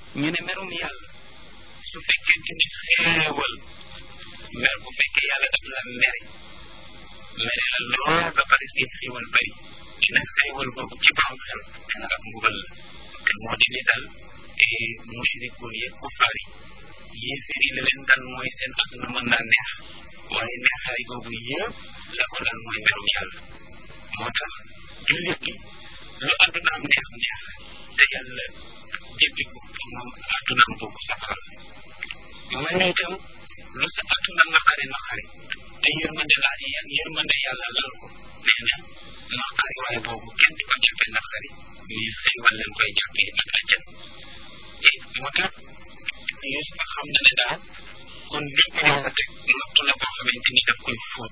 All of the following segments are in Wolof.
ñu ne merum yàlla su fekkente ni xéewal mer bu fekkee yàlla daf la mere la lool ba pare seen xéewal bari dina xéewal boobu ci borom xel ak mbugal la te moo di li dal mushrikoon yi kufaar yi yéefar yi la leen dal mooy seen àdduna mën naa neex waaye neexaay boobu yëpp la ko dal mooy merum yàlla moo tax jullit gi lu àddunaam neex neex te yàlla jëppi ko moom àddunaam boobu safara mel ni itam lu sa àdduna naqari naqari te yërmande yàlla lal ko nee na naqari waaye boobu kenn du ko jàppee naqari mais xéewal leen koy jàppee ak àjjan moo tax Yuusufa xam na ne daal kon lépp yàlla teg nattu la boo xamante ni daf koy fóot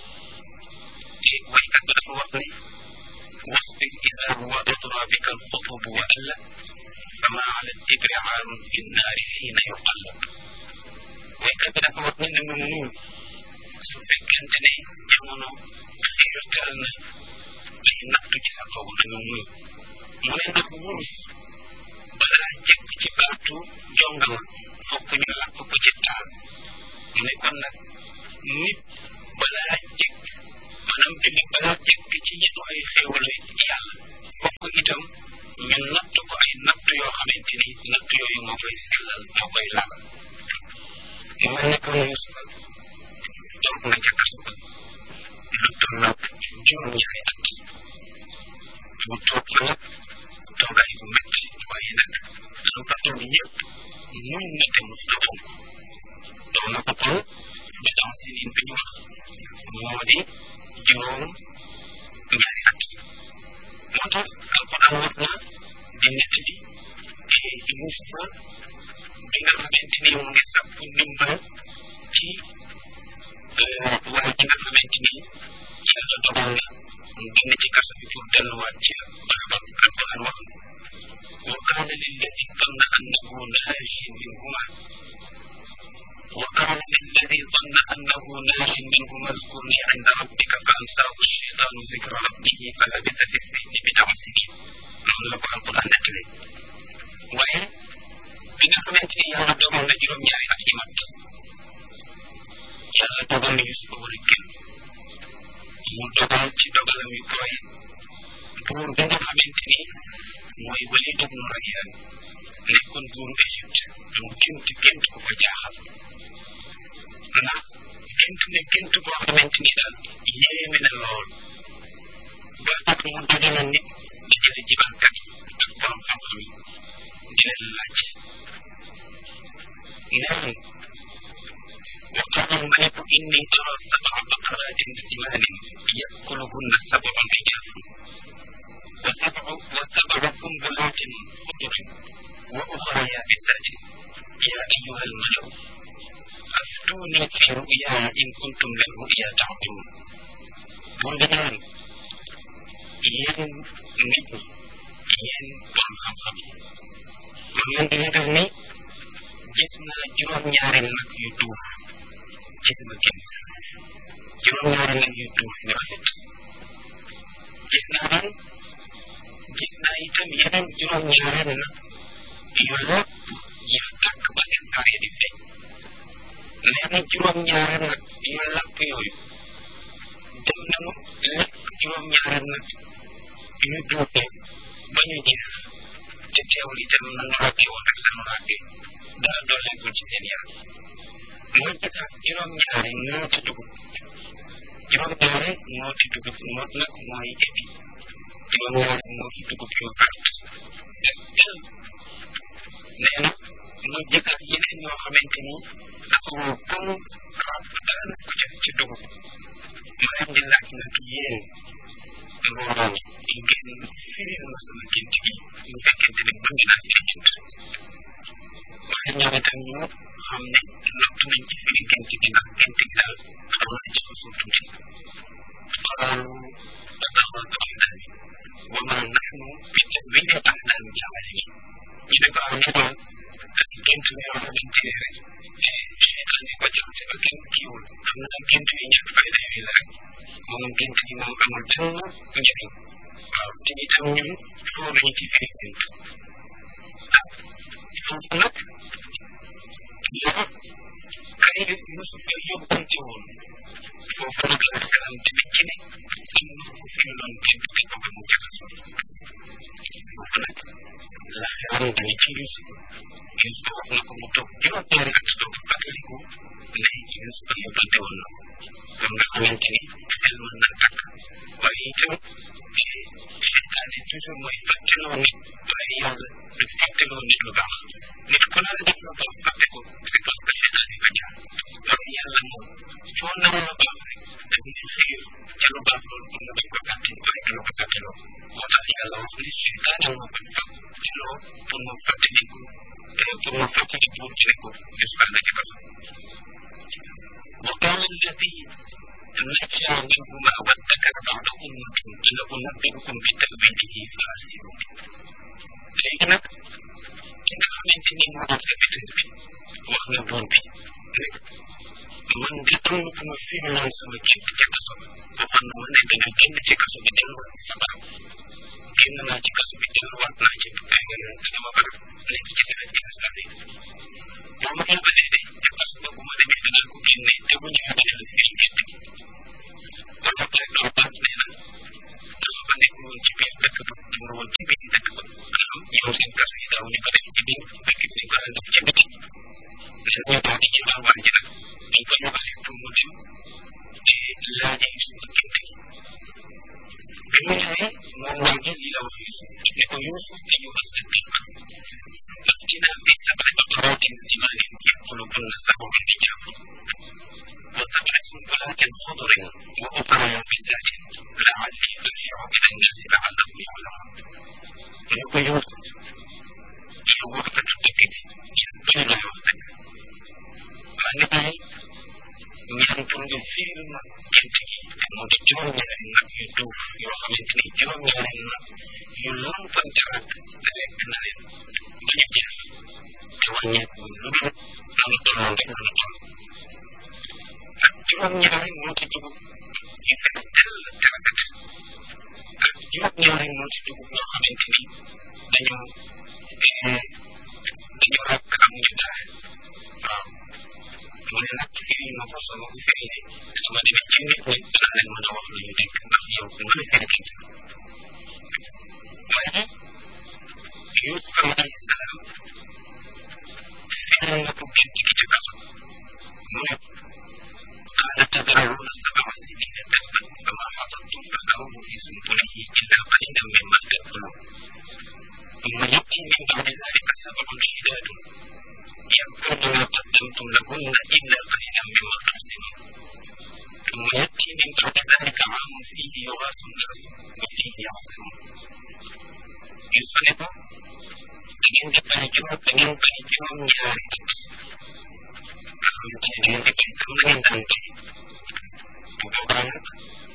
te waykat ba dafa wax ne wasbir idaa wadadra bika alxutubu wa alla fama ala tibri aarun fi nnaari xiina yuqallab waykat bi dafa wax ne na nga muñ su fekkente ne jamono xiirtal na ay nattu ci sa kaw na nga muñ mu ne ndax wurus balaa jëkk ci baatu jongama fokk ñu lakk ko ci taal mu ne kon nag nit balaa jëkk maanaam jullit balaa jëkk ci ñetu ay xéewale yàlla fokk itam ñu natt ko ay natt yoo xamante ni natt yooyu moo koy sellal moo koy laal mu mel ne kon Yuusufa toog na ca kaso ba lu tolloog juróom-ñaari at mu toog fa nag toogaay bu métti waaye nag lu ko toog yëpp muñ na te mu toog na ko kon ba tax sinin bi ñu wax moo di juróom-ñaari at moo tax alquran wax na di nettali Yuusufa bi nga xamante ni mu ngi sàkku ndimbal ci waaye ci nga xamante ni yàlla dogal na mu génn ci kaso bi pour delluwaat ci barabam alquran wax wa qaala lilladi zanna annahu naajin minhuma وقال للذي ظن أنه ناج منهما اذكرني عند ربك فأنساه الشيطان ذكر ربه فلبث في السجن بضع سنين loolu la ko alquran nettali waaye bi nga xamante ni yàlla dogal na juróom-ñaari at yi mat yàlla dogal na Yuusufa war a génn mu dogal ci dogalam yu koy buur bi nga xamante ni mooy Waliid ibn Rayyaan nekkoon buuru Égypte mu gént ku ko jaaxal ndax gént boo xamante ni daal yéeme na lool ba tax mu dajale nit dajale jibankat yi ak borom xam-xam yi di leen laaj neen wa qaala al-maliku inni araa sab'a baqaraatin simaanin ya'kuluhunna sab'un ijaafun wa sab'a sumbulaatin xudrin wa uxraa yaabisaatin yaa ayyuha al-malaa'u أفتوني في رؤياي إن كنتم للرؤيا تعبرون buur bi naan yéen nit ñi yéen borom xam-xam ma ngeen di yëgal ni gis naa juróom-ñaari nag yu duuf ci sama gént juróom-ñaari nag yu duuf ñu rafet gis naa itam yeneen juróom-ñaari nag yu lépp yu tàkk ba seen pare di feeñ nee na juróom-ñaari nag yu làpp yooyu dem nañu lekk juróom-ñaari nag yu duufee ba ñu jeex te teewul itam nañu ràbbee woon ak seen ràbbee dara dooleegul ci seen yaram mu gisaat juróom-ñaari ñooti dugub juróom-ñaari ñooti dugub ñoot nag mooy épi juróom-ñaari ñooti dugub yu vert nee na mu gisaat yeneen yoo xamante ni dafa wow comme ràbb dara nekk ci dugub ma leen di laaj nag yéen mbooloo mi ngeen firil ma sama gént gi bu fekkente ne bëgg naa ci gént waaye ñoom itam ñu xam ne lott nañ ci firi gént gi ndax gént gi daal xaw na ci ko suuf tuuti qaalu tadawwaltu ahdaami wa maa nahnu bi ta'wiili ahdaami jaahiliin ñu ne ko am ñu doon gént bi yoo xamante ne rek seytaan yi ko jaxase ba kenn kiiwul xam na gént yi ñàkk fayda yi la rek moom gént yi moom amul benn njëriñ waaw te itam ñun foo nañu ci firi gént ah foo nag la ay Yuusuf yóbbante woon foofu nag la kanam tamit ci ne am na ko fi doon ci ko ba mu jaxasoo foofu nag la xelam dani ci Yuusuf Yuusuf wax na ko mu toog juróom-ñaari at toog fàttaliku ne Yuusuf yóbbante woon na ko nga xamante ni xel mën na tàkk waaye itam seytaane toujours mooy fàttaloo nit waaye yàlla du fàttaloo nit lu baax nit ku la def lu baax fàtte ko c'est parce que seytaane ko jaar waaye yàlla moom foo naa lu baax rek dañu ci xiir ca lu baax loolu pour nga bañ ko fàtte waaye du la ko fàttaloo moo tax yàlla wax ni seytaane moo koy fàttaloo pour mu fàttaliku pour mu fàttaliku ci ne ko gis baax na ci ko وقال الذي نجا منهما وادكر بعد أمة لأنبئكم بتأويله فأرسلون léegi nag ki nga xamante ni moo doon capitaine bi wax na buur bi rek man de am na ku ma firi loon sama ceeb ca kaso waxoon na ma ne dana génn ci kaso bi delluwaat sa barab génn naa ci kaso bi delluwaat naa ci sama barab nekk ci sama installé boo ma yóbbalee de te kaso boobu ma demee danaa ko génne te bu ñëwee dana la firi ñett wala tey doo baax nee na kaso ba nekk woon ci biir dëkk ba mu woon ci biir dëkk ba ñoom seen kaso yi daaw ñu ko def ci biir dëkk bi dañ ko daan def ci biti dañ ñu daal di ci waa ji nag dañ ko yóbbalee pour mu dem te laajee suñu gént yi bi mu ñëwee moom waa ji lii la wax ne ko Yuusuf dañu wax sa gént ndax ci naan bi sabale ba xaraatin ci maa leen yëkkulu bun na sabu bi di jàpp wa tabaxum bulaatin xudurin wa uxra biddaatin laalli arjiu ila nnaasi laallahum ya'lamuun mu ne ko Yuusuf yow waxtatu dëkk bi ci lay wax dëgg maa ngi bàyyi ñaan pour nga fiir ma gént gi te moo di juróom-ñaari nag yu duuf yoo xamante ni juróom-ñaari nag yu lompante ak lekk na leen ba ñu jeex te wàññeeku lu dul noonu tolloon rek noonu toll ak juróom-ñaari moo ci dugub yu fees dell te rafet ak juróom-ñaari moo ci dugub yoo xamante ni dañu ràkk amuñu dara waaw mu ne nag firi ma ko sama ko firi ne su ma demee ci nit ñi danaa leen mën a wax lu ñu dégg ndax yow ku mën a firi gént waaye Yuusuf alayhi salaam firi na ko gént gi ca kaso mu ne qaala tazra'uuna sab'a siniina da'ban famaa hasabtum fadharuuhu fii sunbulihi illaa qaliilan mimmaa ta'kuluun thumma ya'tii min ba'di dhaalika sab'un shidaadun يأكل ما قدمتم لهن إلا قليلا مما تحسنون ثم يأتي من بعد ذلك عام فيه يغاث الناس وفيه يعصرون يصلب عند بيجوم ñaari jigéen bi tam na ngeen daan bay bu boobaa nag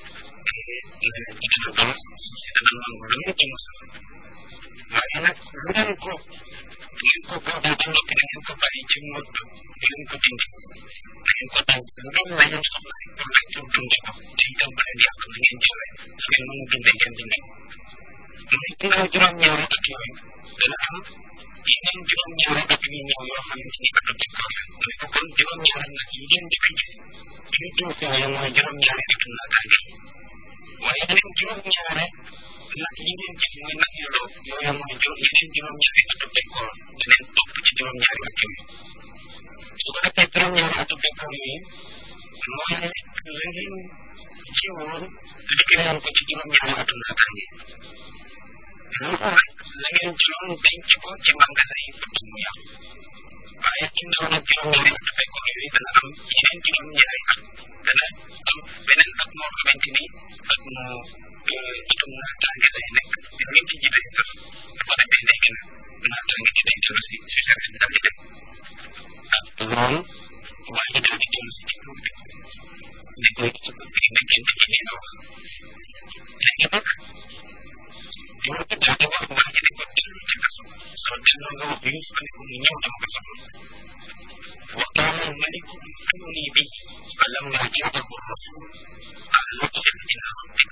dina baax dana nangu lu ngeen ci mosal waaye nag lu ngeen ko boobee ba noppi da ngeen ko bàyyi ci mot da ngeen ko dindi da ngeen ko taw lu ngeen la yem soxla pour rek pour dundi ko te itam ba leen yàq na ngeen jëlee su ngeen mën dundee ngeen dundee mu ne ginnaaw juróom-ñaari at yooyu dana am yeneen juróom-ñaari at yu ñëw yoo xamante ni atu dëkkoor la mu ne ko kon juróom-ñaari nag yi ngeen di fi gis ñu duufee mooy juróom-ñaari atu naataange yi waaye yeneen juróom-ñaari nag yi ngeen gis mooy nag yu loo yooyu mooy yeneen juróom-ñaari atu dëkkoor daneen topp ci juróom-ñaari at yooyu su ko defee juróom-ñaari atu dëkkoor yi mooy la ngeen jiwoon liggéeyoon ko ci juróom-ñaari atu naataange loolu nag la ngeen jiwoon denc ko ci magasin yi pour mu yàqu waaye ginnaaw nag juróom-ñaari atu dëkkoor yooyu dana am yeneen juróom-ñaari at dana am beneen at moo xamante ni at moo atum naataange lay nekk te ngeen ci jiite sax dafa defee léegi nag naataange ci day dellu si xeex bi daal di dem loolu waa ji daal di dellu si ci tur bi di koy ci tur bi ne gént gi nee na wax léegi nag yow it daal di wax waa ji ne ko dellu ci kaso soo delloo nga wax Yuusuf ne ko mu ñëw dama ko soxla وقال الملك ائتوني به فلما جاءه الرسول قال ارجع إلى ربك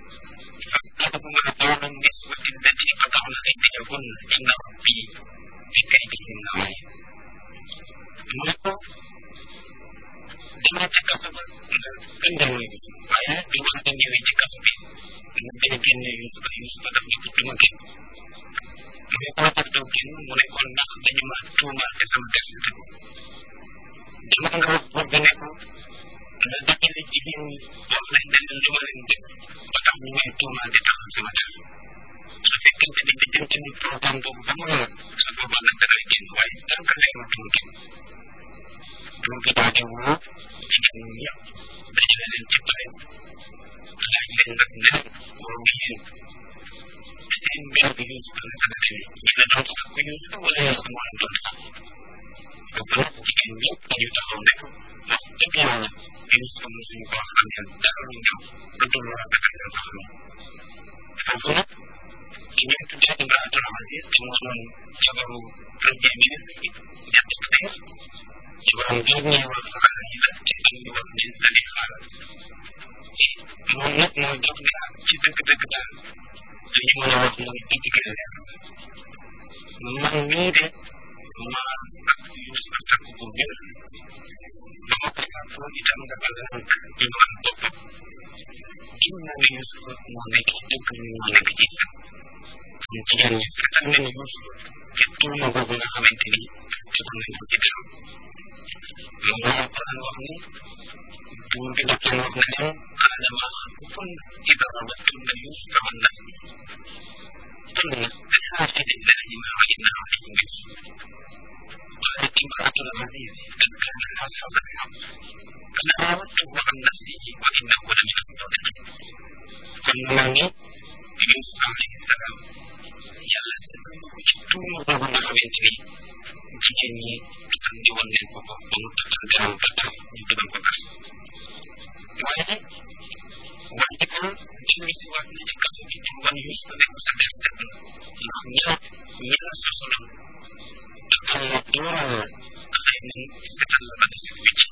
فاسأله ما بال النسوة التي قطعن أيديهن إن ربي بكيده عظيم منكم dama ci kaso ba këndal mooy waaye bi wax nga ñëwee ci kaso bi mu gën a génne Yuusufa daf ne ko duma génn mu ne ko tax doo génn mu ne kon ndax dañu ma tuumaal te sama des dëgg dama nga wax buur bi ne ko na dajale jigéen ñi wax leen ne leen li ma leen def ba tax ñu may tuumaal di taxal sama des su fekkente ni dajante ni programme boobu ba mu yor su boobaa nag dangay génn waaye tant que leerul duma génn buur bi daal di woo jigéen ñi ñëpp dajale leen ci pare laaj leen nag ne woo ngi yéen seen mbir bi Yuusufa naka la demee ñu la doon sàkku Yuusufa wala Yuusufa moo leen doon sàkku boobu nag jigéen ñëpp dañu taxaw ne ko wax dëgg yàlla Yuusufa mosuñu ko xam ne dara lu ñëw lu dul war a defal leen ko xam foofu nag ki ngeen tuddee Imraatul Aziz te moo doon jabaru premier ministre bi inspecteur jabaram jooju ñuy wax Xaalida te am ñu wax ne Zalixa moom nag moo jóg ne ak ci dëgg-dëgg daal li ñu mën a wax mooy indiqué leen man mii de maa ak Yuusufa takk bu wér dama ko sàkkoo itam dafa la di man boppam gin naa ne Yuusufa moo nekk ci dëgg ñu moo nekk ci kon jigéen ñi fetal nañu Yuusufa ci tuuma boobu nga xamante ni teg nañ ko ci dëram loolu la Alquran wax ni buur bi daf leen wax ne leen qaala maa xatbukunna idaa rawattunna Yuusufa an nafsihi qulna alxaafidu lillahi maa wajadnaa alayhi min قالت امرأة العزيز إن كان هذا الحق أنا راودته عن نفسه وإنه لمن الصادقين كنا يوسف عليه السلام yàlla ci tuuma boobu nga xamante ni jigéen ñi andi woon leen ko ba mu takkal deram ba tax ñu dugal ko kaso waaye wante ko dellu si waat na ci kaso bi pour wan Yuusufa ne ko sa des dëgg ndax ña la sosaloon takkal la dooral la xëy na setal la ba des wicc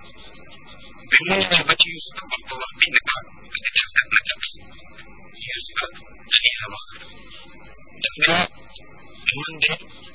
bi mu ñëwee ba ci Yuusufa wax ko wax bi ne ko sa des set na kat Yuusufa lii la wax daf ne man de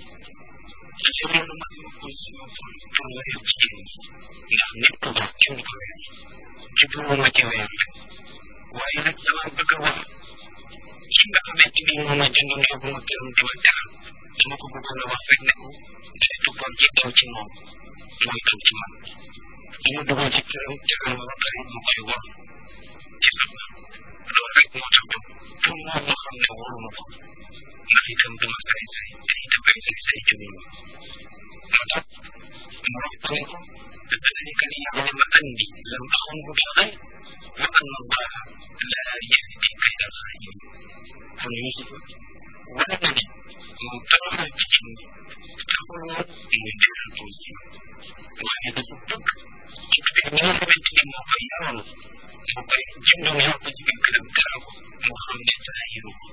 loolu man ma koy sama pour weer jigéen ñi ndax nit ku baax kenn du ko weer jubluwuma ci weer bi waaye nag dama bëgg a wax ki nga xamante ni moom a jëndoon yóbbu ma këram di ma teral dama ko bëggoon a wax rek ne ko deretu koor ji daw ci moom mooy daw ci man dama dugal ci këram teral ma ba pare mu koy wor ci soxna loolu rek moo tax pour moom ma xam ne waruma ko ndax itam dama say say te itam ay say say jëmi ma moo tax mu wax ko ne ko ذلك ليعلم أني لم أخنه بالغيب وأن الله لا يهدي كيد الخائنين kon Yuusufa wane na ne moom toroxal jigéen ñi taxul woon muy defal ko ci waaye dafa bëgg ci biir ñi nga xamante ni moo koy yaroon moo koy jëndoon yor ko ci biir këram teral ko moo xam ne dara yëru ko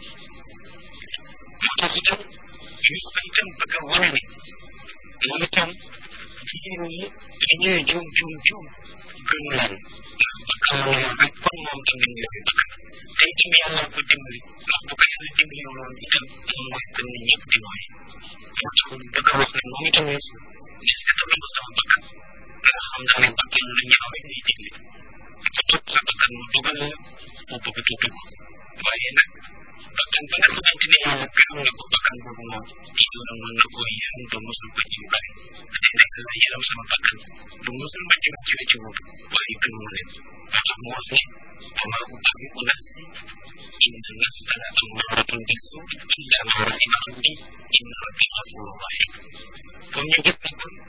moo tax itam Yuusufa itam bëgg a wane ne moom itam jigéen ñi li ñuy juum gënu leen ndax bakkan la yor rek kon moom tamit ñu yor bakkan te itam yàlla ko dimbali ndax bu ko yàlla dimbali woon itam moom mooy gën ni ñëpp di mooy moo tax bëgg a wax ne moom itam ne seetalu ma sama bakkan nga xam naa ne bakkan lu ñaaw rek lay digle ko topp sa bakkan mu dugal la mu bëgg a dugg waaye nag bakkan ba nga xamante ne yàlla gërëm na ko bakkan boobu moom yàlla mën na koo yërëm ba mosul ko ci bari day nekk la yërëm sama bakkan ba mosul ma jëm ci wécc boobu waaye gën mu leen moo tax mu wax ne وما أطيق نفسي إن النفس لأمارة بالسوء إلا ما رحم ربي إن ربي غفور رحيم comme ñu gis ne kon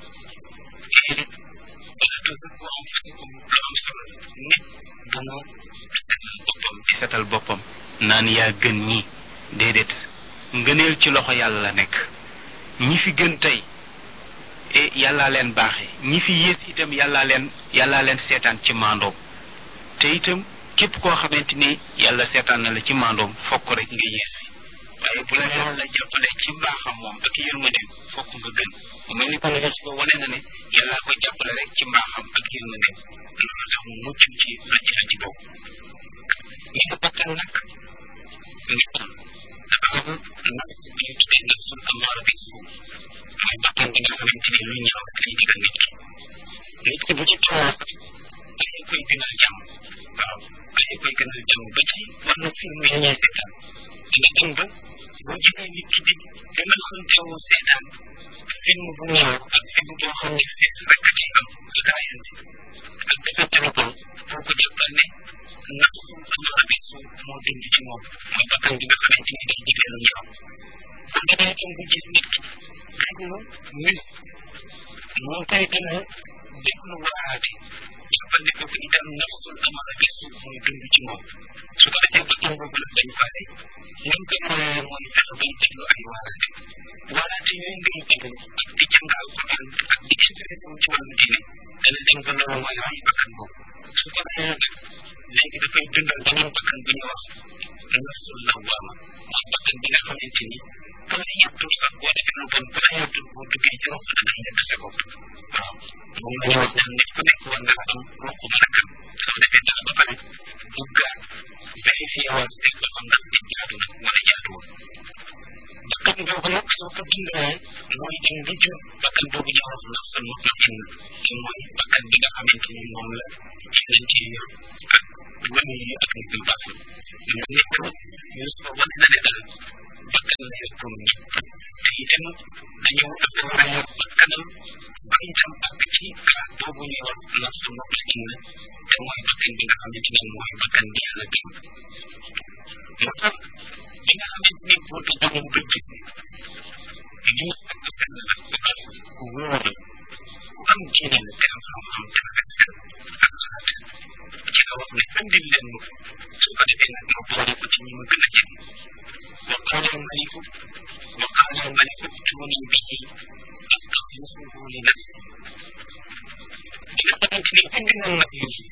wala tuzakku anfusakum lu am solo nit bu mu setal boppam di setal boppam naan yaa gën ñi déedéet ngëneel ci loxo yàlla la nekk ñi fi gën tey yàllaa leen baaxe ñi fi yées itam yàllaa leen seetaan ci maandoom te itam képp koo xamante ni yàlla seetaan na la ci maandoom fokk rek nga yées fi waaye bu la yàlla jàppale ci mbaaxam moom ak yërmandeem fokk nga gën mu mel ni kon Yuusufa wane na ne yàlla ko jàppale rek ci mbaaxam ak yërmandeem loolu tax mu mucc ci rëcc boobu ñu ne bakkan nag ñett dafa am nafs bi ñu tuddee nafsul amaara bi suuf ñaaw rek lay digal nit ki bu ci tolloo sax dañu koy gënal jàmm waaw dañu koy gënal jàmm ba ci wàllu film yi ñuy seetaan dina dem ba boo gisee nit ki di gën a xamteewoo seetaan film bu ñaaw ak film boo xam ne fees rek ci am ak raayante ak dafa téléphone boo ko jàppal ne ndax am abisu moo dund ci moom mooy bakkan bi nga xamante ni day digle lu ñaaw kon da ngay dem bu gis nit ki déglu musique moo koy gën a déglu waaraate jàppal ne kooku itam nafsul amara bisu mooy dund ci moom su ko defee bakkan boobu nag dañ pare ni mu koy royee mooy fexe bay déglu ay waaraate yooyu ngay déglu ak di jàng alquran ak di intéressé ci wàllu diine dana dem ba loolu mooy rey bakkan boobu su ko defee nag léegi dafay dundal beneen bakkan bu ñuy wax nafsul lawwaama mooy bakkan bi nga xamante ni kon yëttul sax boo defee lu bon bala yëttul boo duggee ci roq da day nekk sa bopp waaw moom la ñu wax naan nit ku nekk war nga am roq mën a kan soo defee dara ba pare duggaat vérifié waat teg ba xam ndax nit jaadu na wala jaaduwul bakkan boobu nag soo ko dundalee mooy dem bu jur bakkan boobu ñu wax nafsul mutmainna te mooy bakkan bi nga xamante ni moom la yeneen ci yor ak wàññi yi ak nit ñu baax nga nekk Yuusufa wane na ne daal bakkan la yor comme ñëpp te itam dañoo war a yor bakkanam ba itam àgg ci grâce boobu ñuy wax nafsul mutmainna te mooy bakkan bi nga xamante ni mooy bakkan bi yàlla gëm moo tax bi nga xamante ni boo ko demoon ba gis Yuusuf bakkan la bu baax ku wóor la ku am diine la te am xam-xam te rafet xel ak xalaat ci la wax ne andil leen ma su ko defee nag ma boole ko ci ñi ma gën a jege wa qaala al-maliku a'tuuni bihi astaxlishuhu li nafsi bi nga xamante ni indi na nag Yuusuf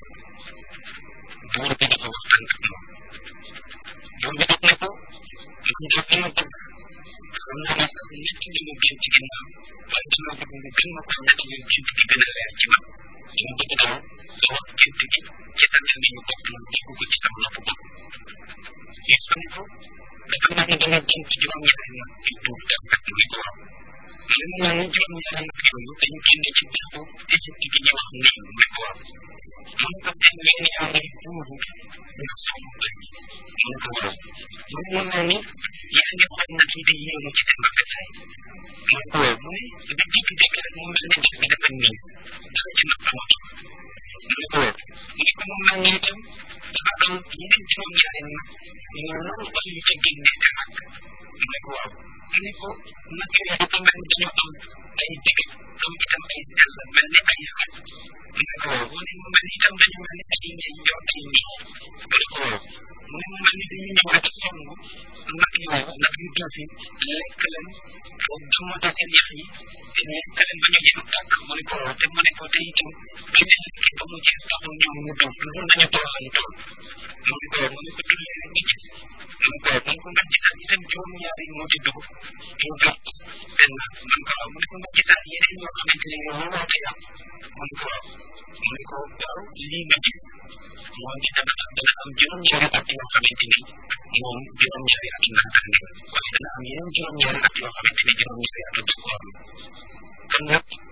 buur bi dafa waxtaan ak moom buur bi daf ne ko man de li ma bëgg xam naa ne sax nit ñi mu gën ci ginnaaw waaye dama bëgg nga gën ma ko ñett ñu gént gi gën a leer ci man dama bëgg daal nga wax gént gi ci anam ni ñu bokk man dégg ko ci sama nopp bopp Yuusuf ne ko dafa mel ni dama gént juróom-ñaari nag yu tuur dem kat mu ne ko waaw mu mel ni juróom-ñaari nag yooyu dañu génn ci dëkku Égypte gi ñu wax Niil mu ne ko waaw mu ne ko tey ngeen yaa ngi buuru ndax sama bëñ mu ne ko waaw mu mel ni yaa ngi xool nag yi di yéemu ci seen rafetaay mu ne ko waaw mu ne da jékki-jékki rek mu mel ni def bi dafa nii dara ci nag moo tax mu ne ko waaw mu ne ko mu mel ni itam dafa am yeneen juróom-ñaari nag ñu loolu ba ñu ca génnee te nag mu ne ko waaw mu ne ko nag yooyu dafa mel ni dañoo am ay digg am itam ay dell mel ni ay xaj mu ne ko waaw mu ne mu mel ni itam dañu mel ni ay ñay yor ay ñaw mu ne ko waaw mu ne mu mel ni dañu ñëw rek song nag yooyu nag yu tuuti lekk leen damata seen yax yi te lekk leen ba ñu jeex tàkk mu ne ko waaw te mu ne ko te itam dañu lekk ba mu jeex taxul ñoom ñu doon lu nañu tooxal tool mu ne ko waaw mu ne ko tullee rek nga gis mu ne ko waaw mu ne ko nga gisaat itam juróom-ñaari moo ci dugg yu gàtt benn mu ne ko waaw mu ne ko nga gisaat yeneen ñoo xamante ne yow waroo te yàq mu ne ko waaw mu ne ko waaw lii nga gis moom ci dana am juróom-ñaari at yoo xamante ni moom juróom-ñaari at naataange waaye dana am yeneen juróom-ñaari at yoo xamante ni juróom-ñaari atu d'accord kon nag